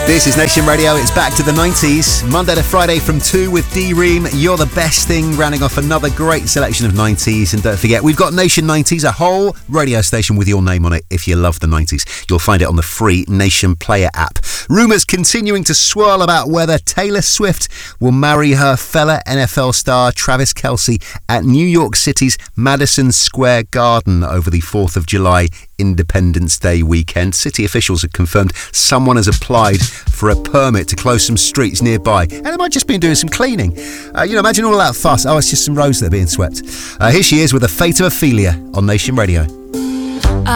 This is Nation Radio. It's back to the 90s. Monday to Friday from 2 with D-Ream. You're the best thing, rounding off another great selection of 90s. And don't forget, we've got Nation 90s, a whole radio station with your name on it if you love the 90s. You'll find it on the free Nation Player app. Rumours continuing to swirl about whether Taylor Swift will marry her fella NFL star Travis Kelce at New York City's Madison Square Garden over the 4th of July Independence Day weekend. City officials have confirmed someone has applied for a permit to close some streets nearby, and they might just been doing some cleaning. Imagine all that fuss. Oh, it's just some roads that are being swept. Here she is with The Fate of Ophelia on Nation Radio.